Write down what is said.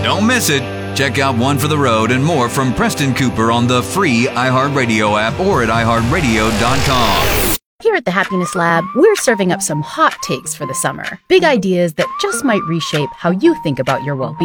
Don't miss it. Check out One for the Road and more from Preston Cooper on the free iHeartRadio app or at iHeartRadio.com. Here at the Happiness Lab, we're serving up some hot takes for the summer. Big ideas that just might reshape how you think about your well-being.